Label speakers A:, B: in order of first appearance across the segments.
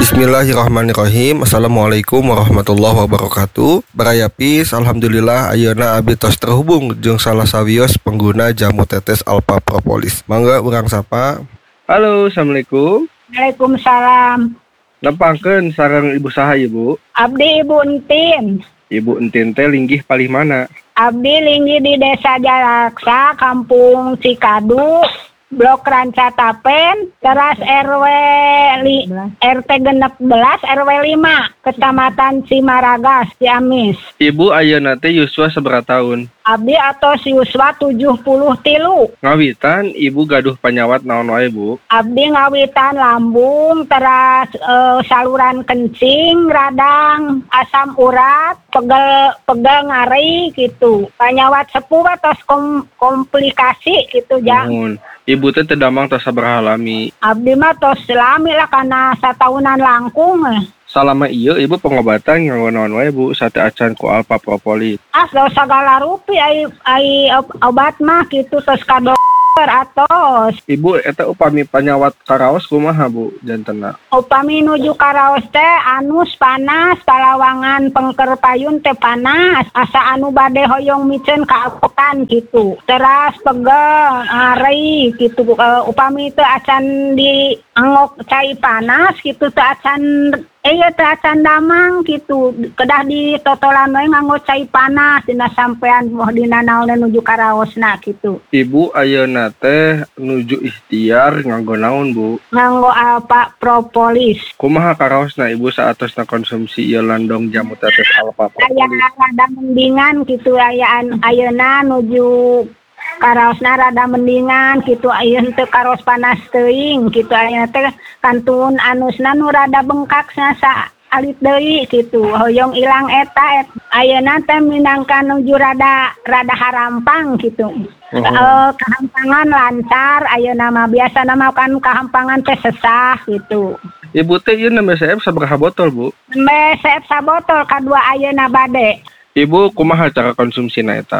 A: Bismillahirrahmanirrahim. Assalamualaikum warahmatullahi wabarakatuh. Barayapis, alhamdulillah ayeuna abdi tos terhubung jeung salah sawios pengguna jamu tetes Alpha Propolis. Mangga urang sapa.
B: Halo, assalamualaikum.
C: Waalaikumsalam.
B: Nepangkeun sareng ibu saha ibu?
C: Abdi Ibu Entin.
B: Ibu Entin teh linggih palih mana?
C: Abdi linggih di Desa Jalaksa, Kampung Cikadu, Blok Ranca Tapen, teras RT 16 RW 5, Kecamatan Cimaragas, Ciamis.
B: Ibu ayeuna teh yuswa sabaraha taun?
C: Abdi atos yuswa 73.
B: Ngawitan ibu gaduh panyawat naon wae bu?
C: Abdi ngawitan lambung, teras saluran kencing, radang, asam urat, pegel ngari gitu. Panyawat sepuh atos komplikasi gitu ja.
B: Ibu teh terdamang tos sabaraha lami?
C: Abdi mah tos lami lah kana satahunan langkung.
B: Salama ieu ibu pengobatan nganggo naon wae bu sate acan ku Alpha Propolis?
C: Segala rupi ai obat mah gitu tos ka dokter atos.
B: Ibu eta upami panyawat karaos kumaha bu jantenna?
C: Upami nuju karaos teh anus panas, palawangan pengker payun teh panas, asa anu bade hoyong miceun ka apokan gitu. Teras pegel, ngari gitu. Upami teh acan di angok cai panas gitu teh acan teh acan damang gitu. Kedah di totolan we nganggo cai panas dina sampean moh dina naon nuju karaosna gitu.
B: Ibu ayeuna teh nuju ikhtiar nganggo naon bu?
C: Nganggo Alpha Propolis.
B: Kumaha karaosna ibu saatosna konsumsi ieu landong jamu tetes Alpha Propolis?
C: Aya rada mendingan gitu ayaan ayeuna nuju karaosna rada mendingan gitu. Ayeuna teu karos panas teuing gitu. Ayeuna teh kantun anusna nu rada bengkak sa alit deui gitu. Hoyong ilang eta ayeuna teh minangka nuju rada harampang gitu. Kehampangan lancar ayeuna mah biasana mah kan kehampangan teh sesah gitu.
B: Ibu teh ieu nembe CF sabaraha botol bu?
C: Nembe CF sabotol kadua ayeuna bade.
B: Ibu kumaha cara konsumsina eta?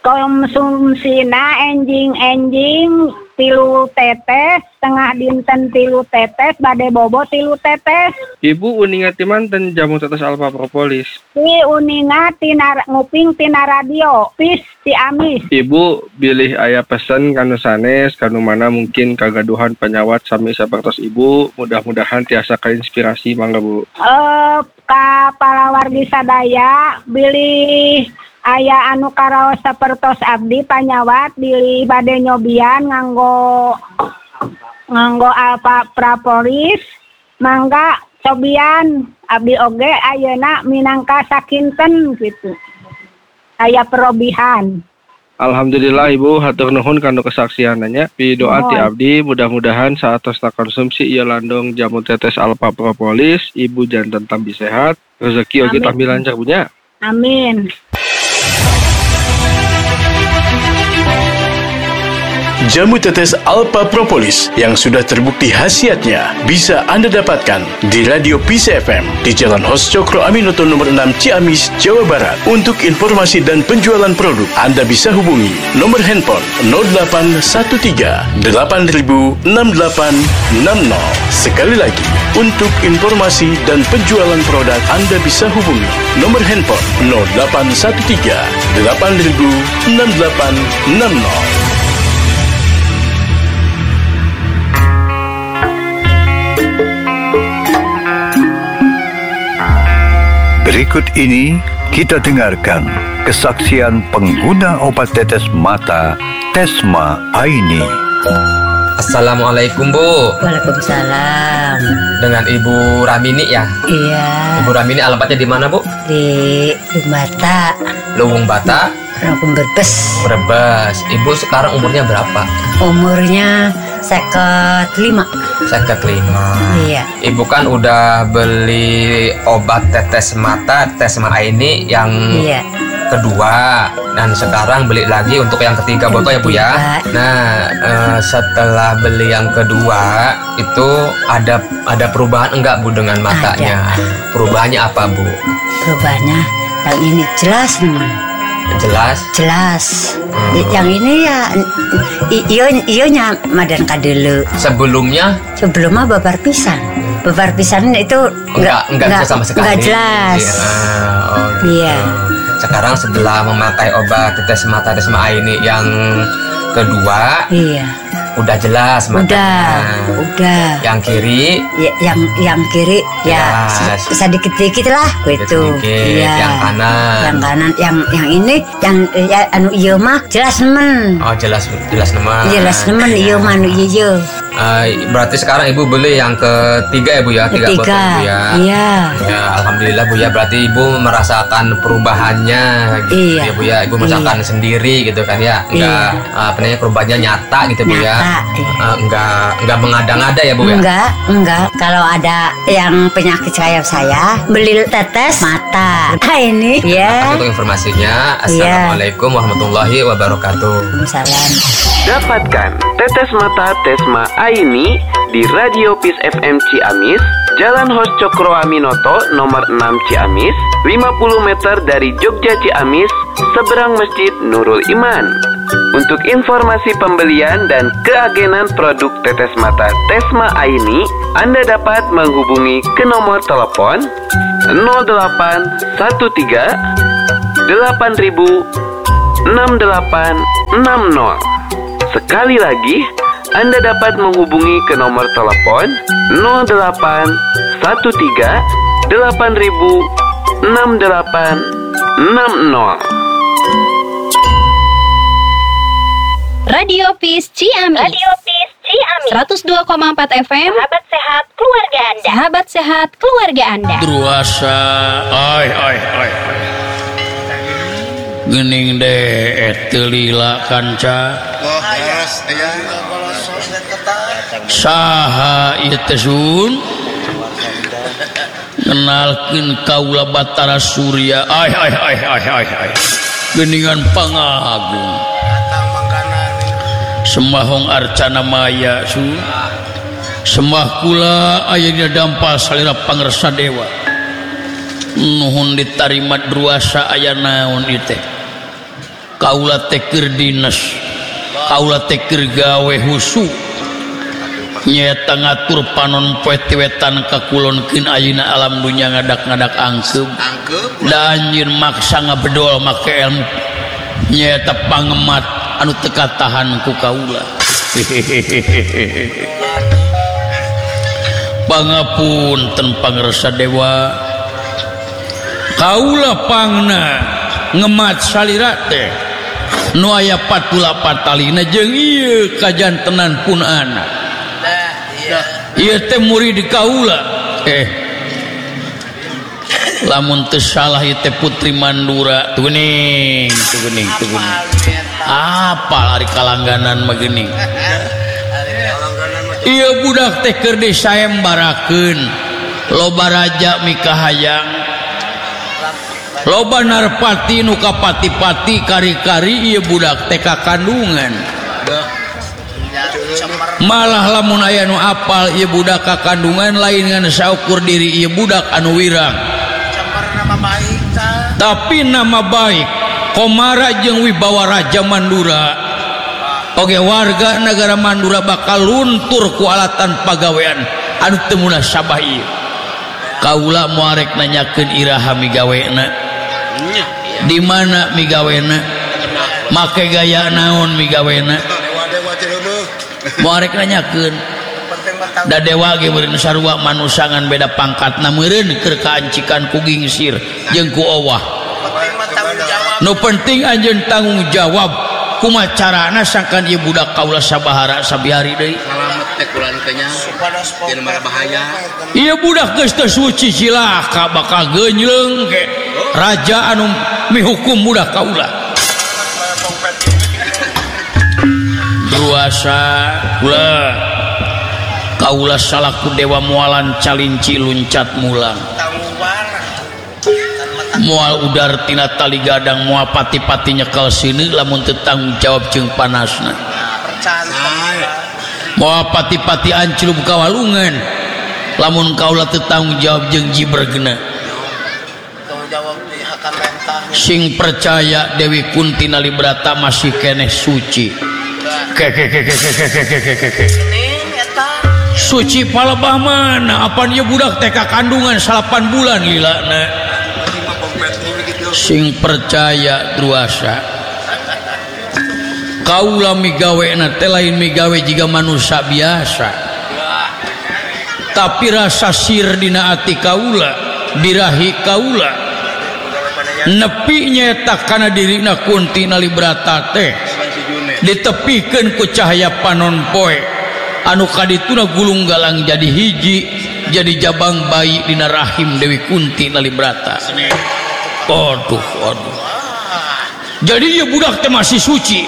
C: Konsumsina enjing 3 tetes, setengah dinten 3 tetes, bade bobo 3 tetes.
B: Ibu uninga ti manten jamu tetes Alpha Propolis?
C: Ti uninga nguping tina radio, pis Ciamis.
B: Ibu bilih aya pesen kanu sanes, kanu mana mungkin kagaduhan penyawat sami sapertos ibu, mudah-mudahan tiasa kainspirasi mangga bu.
C: Ka palawargi sadaya bilih aya anu karaos sapertos abdi panyawat bilih bade nyobian nganggo Alpha Propolis mangga cobian abdi oge ayeuna minangka sakinten gitu. Aya perobihan.
B: Alhamdulillah ibu hatur nuhun kanu kesaksiananya. Pidoa ti abdi mudah-mudahan saatosna konsumsi ieu landong jamu tetes Alpha Propolis ibu janten tambi sehat, rezeki oge tambi lancar punya.
C: Amin.
D: Jamu tetes Alpha Propolis yang sudah terbukti khasiatnya bisa Anda dapatkan di Radio Peace FM di Jalan Hos Cokro Aminoto nomor 6 Ciamis, Jawa Barat. Untuk informasi dan penjualan produk Anda bisa hubungi nomor handphone 0813 8000 6860. Sekali lagi, untuk informasi dan penjualan produk Anda bisa hubungi nomor handphone 0813 8000 6860.
E: Berikut ini kita dengarkan kesaksian pengguna obat tetes mata Tesma Aini.
F: Assalamualaikum Bu.
G: Waalaikumsalam.
F: Dengan Ibu Ramini ya?
G: Iya.
F: Ibu Ramini alamatnya di mana Bu?
G: Di Lumbata.
F: Luwung Bata.
G: Lampung Brebes.
F: Brebes. Ibu sekarang umurnya berapa?
G: Umurnya 55.
F: 55.
G: Iya.
F: Ibu kan udah beli obat tetes mata Tesma ini yang kedua, dan sekarang beli lagi untuk yang ketiga botol ya Bu ya. Nah, setelah beli yang kedua itu ada perubahan enggak Bu dengan matanya?
G: Ada.
F: Perubahannya apa Bu?
G: Perubahannya yang ini jelas teman. Jelas. Yang ini ya ionya madan kadelu.
F: Sebelumnya
G: babar pisan. Bubar pisan itu
F: enggak sama sekali.
G: Enggak jelas. Iya.
F: Sekarang setelah memakai obat tetes mata Tesma Aini yang kedua,
G: iya.
F: Udah jelas matanya.
G: Udah.
F: Yang kiri?
G: Ya, yang kiri ya sedikit-sedikit lah gitu.
F: Iya. Yang kanan.
G: Yang ini yang anu ieu mah jelas nemen.
F: Oh, jelas nemen.
G: Jelas nemen ieu mah anu ieu.
F: Berarti sekarang Ibu beli yang ketiga ya Bu ya? 3 botol Bu ya?
G: Iya.
F: Ya, alhamdulillah Bu ya, berarti Ibu merasakan perubahannya gitu ya Bu ya. Ibu merasakan sendiri gitu kan ya. Enggak perubahannya nyata gitu Bu ya. Enggak mengada-ngada ya Bu ya?
G: Enggak. Kalau ada yang penyakit kayak saya, beli tetes mata. Ini ya.
F: Untuk informasinya, Assalamualaikum warahmatullahi wabarakatuh.
G: Salam.
H: Dapatkan tetes mata Tesma Aini di Radio Peace FM Ciamis, Jalan Hos Cokro Aminoto nomor 6 Ciamis, 50 meter dari Jogja Ciamis, seberang Masjid Nurul Iman. Untuk informasi pembelian dan keagenan produk tetes mata Tesma Aini, Anda dapat menghubungi ke nomor telepon 0813 8000 6860. Sekali lagi, Anda dapat menghubungi ke nomor telepon 0813 8000 6860.
I: Radio Peace Ciamis. 102,4 FM. Sahabat sehat keluarga Anda. Sahabat sehat keluarga Anda.
J: Druasa, gening deh telila kanca. Saha ieu teh sun? Ngenalkeun kaula Batara Surya. Geningan pangagung. Semahong Arcana Maya sun. Semah kula aya dina dampal salira pangresa dewa. Nuhun ditarima druasa aya naon ieu teh? Kaula teh keur dinas. Kaula teh keur gawe husu. Nyaeta ngatur panon poe ti wetan kakulonkeun ayeuna alam dunya ngadak-ngadak angkeup. Da anjeun maksa ngabedol make ilmu. Nyaeta pangemat anu teu katahan ku kaula. Pangapunten pangresa dewa. Kaula pangna ngemat salira teh nu aya patula patalina jeung ieu kajantenan pun ana. Ieu teh murid kaula. Lamun teu salah ieu teh Putri Mandura. Tuh geuning. Apal ari kalangganan mah geuning. Ieu budak teh keur disayembarakeun. Loba raja mikahayang. Loba narpati nu kapati-pati kari-kari ieu budak teh kakandungan. Malah lamun aya nu apal ieu budak kakandungan lain ngan saukur diri ieu budak anu wirang. Tapi nama baik Komara jeung wibawa Raja Mandura oge warga negara Mandura bakal luntur ku alatan pagawean anu teu munasabah ieu. Kaula moarek nanyakeun iraha migawena. Di mana migawena? Make gaya naon migawena? Moarek nanyakeun. Da dewa ge meureun sarua manusangan beda pangkatna meureun keur kaancikan ku gingsir jeung ku owah. Nu penting anjeun tanggung jawab kumaha carana sangkan ieu budak kaula sabahara sabihari deui.
K: Salamet teh kulan teh nya teu bahaya.
J: Ieu budak geus teu suci cilaka bakal geunjleung ke raja anu mihukum budak kaula. Druasa kula kaula salaku dewa mualan calinci luncat mulang. Moal udar tina tali gadang moal pati-pati nyekel sini lamun teu tanggung jawab jeung panasna. Moal pati-pati anclup kawalungan lamun kaula teu tanggung jawab jeung jibregna. Sing percaya Dewi Kunti Nalibrata masih keneh suci. suci palebah mana apa dia budak TK kandungan 8 bulan lilana sing percaya druasa kaula migawena teh lain migawe jiga manusia biasa tapi rasa sir dina ati kaula birahi kaula nepi nyeta kana dirina Kunti Nalibrata teh ditepikeun ku cahaya panon poe anu kadituna gulung galang jadi hiji jadi jabang bayi dina rahim Dewi Kunti Nalibrata. Aduh. Jadi ya budak teh masih suci,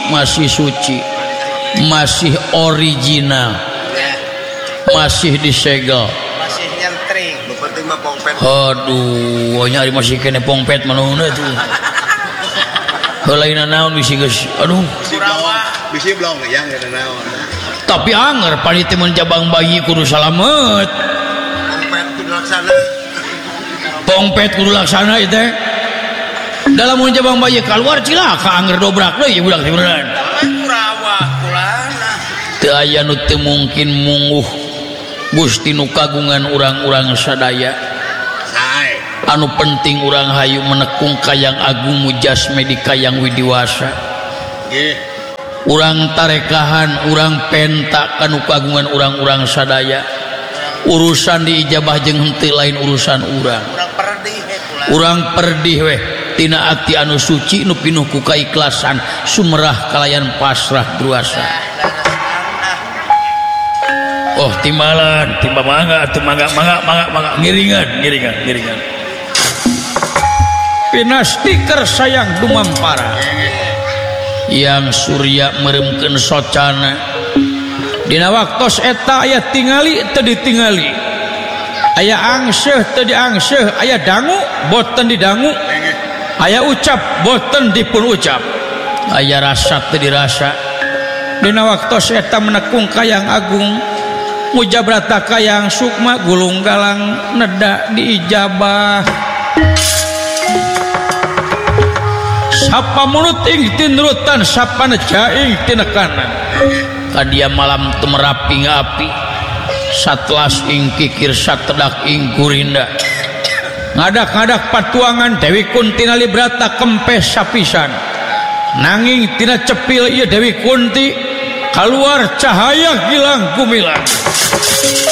J: masih original, masih disegel,
K: masih nyentring, penting mah pongpet.
J: Aduh, nyari masih kene pongpet manehna tuh. Heulaina naon bisi geus, aduh.
K: Bisi blong yang eta naon.
J: Tapi anger panitia menjabang bayi kudu salamet. Pongpet kudu laksana itu. Dalam menjabang bayi keluar cilaka anger dobrak deui budak teh beneran.
K: Kurawa kulana.
J: Teu aya nu teu mungkin munguh Gusti nu kagungan urang-urang sadaya.
K: Sae.
J: Anu penting urang hayu menekung kayang agung mujasme di kayang widiwasa.
K: Nggih.
J: Urang tarekahan, urang penta kanu kagungan urang-urang sadaya. Urusan diijabah jeung henteu lain urusan urang. Urang perdih weh tina ati anu suci nu pinuh ku kaikhlasan sumerah kalayan pasrah druasa. Oh timbalan mangga ngiringan pinastiker sayang dumampara yang surya meremkeun socana dina waktos eta aya tingali teu ditingali aya angseuh teu diangseuh aya dangu boten didangu aya ucap boten dipun ucap aya rasa teu dirasa dina waktos eta menekung kayang agung mujabrata kayang sukma gulung galang neda diijabah sapa mulut ing tinurutan sapa caing tinekanan kadia malam temerapi ngapi satlas ing kikir satedak ing kurinda ngadak-ngadak patuangan Dewi Kunti Nalibrata kempes sapisan nanging tina cepil ieu Dewi Kunti keluar cahaya gilang gumilang